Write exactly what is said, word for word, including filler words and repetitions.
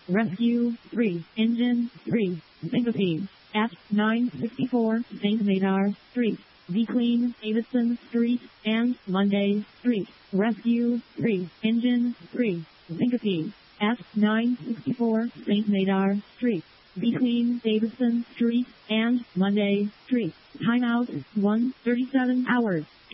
Rescue three, Engine three, Syncope, at nine sixty-four Saint Madar Street, Beclean Davison Street, and Monday Street. Rescue three, Engine three, Syncope, at nine sixty-four Saint Madar Street, Beclean Davison Street, and Monday Street. Timeout one thirty-seven hours.